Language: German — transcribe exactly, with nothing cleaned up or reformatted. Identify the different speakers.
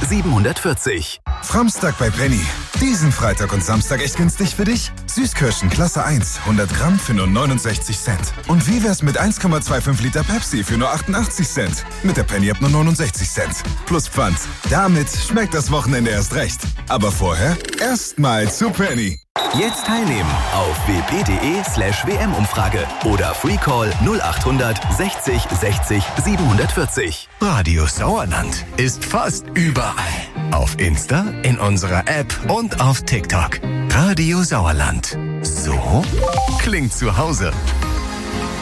Speaker 1: siebenhundertvierzig.
Speaker 2: Framstag bei Penny. Diesen Freitag und Samstag echt günstig für dich? Süßkirschen Klasse eins, hundert Gramm für nur neunundsechzig Cent. Und wie wär's mit eins Komma fünfundzwanzig Liter Pepsi für nur achtundachtzig Cent? Mit der Penny ab nur neunundsechzig Cent. Plus Pfand. Damit schmeckt das Wochenende erst recht. Aber vorher erstmal zu Penny.
Speaker 1: Jetzt teilnehmen auf wp.de slash wm-Umfrage oder Freecall null achthundert sechzig sechzig siebenhundertvierzig.
Speaker 3: Radio Sauerland ist fast überall. Auf Insta, in unserer App und auf TikTok. Radio Sauerland. So klingt zu Hause.